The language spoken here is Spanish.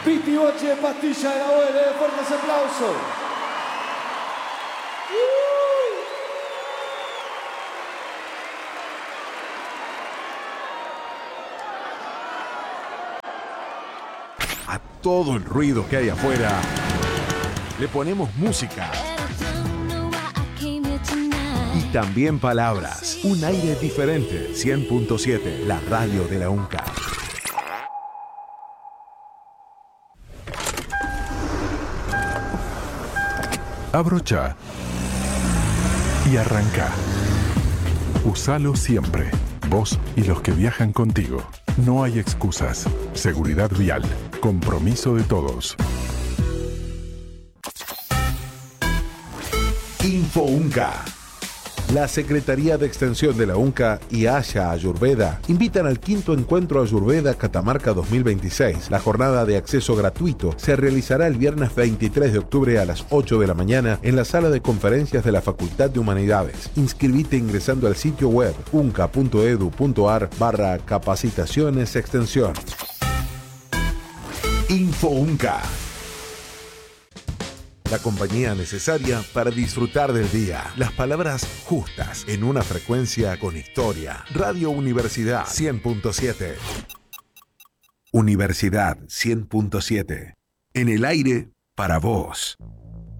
Piti Boche, Pastilla de la Abuela, fuertes aplausos. A todo el ruido que hay afuera, le ponemos música. Y también palabras. Un aire diferente. 100.7, la radio de la UNCA. Abrocha y arranca. Usalo siempre. Vos y los que viajan contigo. No hay excusas. Seguridad vial. Compromiso de todos. Info UNCA. La Secretaría de Extensión de la UNCA y Asha Ayurveda invitan al 5º Encuentro Ayurveda Catamarca 2026. La jornada de acceso gratuito se realizará el viernes 23 de octubre a las 8 de la mañana en la sala de conferencias de la Facultad de Humanidades. Inscribite ingresando al sitio web unca.edu.ar/capacitaciones extensión. Info UNCA. La compañía necesaria para disfrutar del día. Las palabras justas en una frecuencia con historia. Radio Universidad 100.7. Universidad 100.7. En el aire para vos.